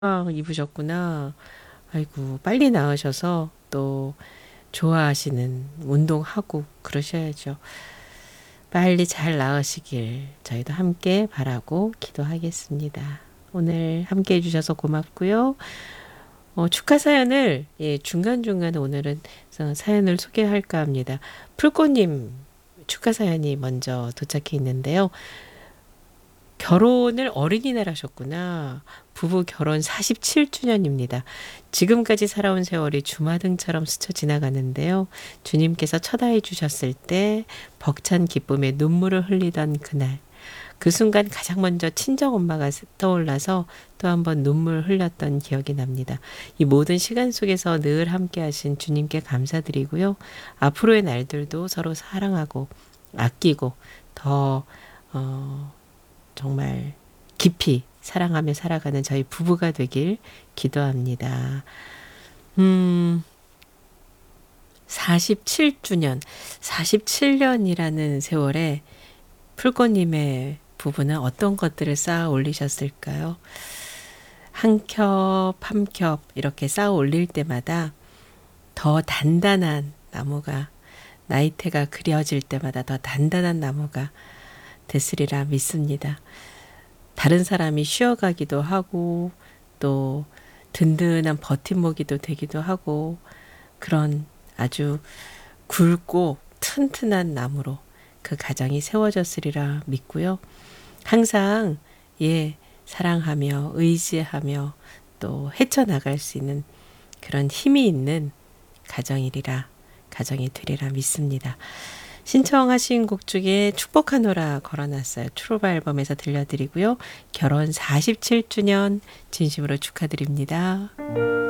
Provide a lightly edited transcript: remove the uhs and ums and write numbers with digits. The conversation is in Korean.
입으셨구나. 아이고, 빨리 나으셔서 또 좋아하시는 운동하고 그러셔야죠. 빨리 잘 나으시길 저희도 함께 바라고 기도하겠습니다. 오늘 함께 해주셔서 고맙고요. 축하 사연을 중간중간 오늘은 사연을 소개할까 합니다. 풀꽃님 축하 사연이 먼저 도착해 있는데요. 결혼을 어린이 날 하셨구나. 부부 결혼 47주년입니다. 지금까지 살아온 세월이 주마등처럼 스쳐 지나가는데요. 주님께서 처다해 주셨을 때 벅찬 기쁨에 눈물을 흘리던 그날. 그 순간 가장 먼저 친정엄마가 떠올라서 또 한 번 눈물 흘렸던 기억이 납니다. 이 모든 시간 속에서 늘 함께 하신 주님께 감사드리고요. 앞으로의 날들도 서로 사랑하고 아끼고 더 정말 깊이 사랑하며 살아가는 저희 부부가 되길 기도합니다. 47주년, 47년이라는 세월에 풀꽃님의 부부는 어떤 것들을 쌓아 올리셨을까요? 한 겹, 한 겹 이렇게 쌓아 올릴 때마다 더 단단한 나무가, 나이테가 그려질 때마다 더 단단한 나무가 됐으리라 믿습니다. 다른 사람이 쉬어가기도 하고 또 든든한 버팀목이도 되기도 하고 그런 아주 굵고 튼튼한 나무로 그 가정이 세워졌으리라 믿고요. 항상 사랑하며 의지하며 또 헤쳐나갈 수 있는 그런 힘이 있는 가정이 되리라 믿습니다. 신청하신 곡 중에 축복하노라 걸어놨어요. 트로바 앨범에서 들려드리고요. 결혼 47주년 진심으로 축하드립니다.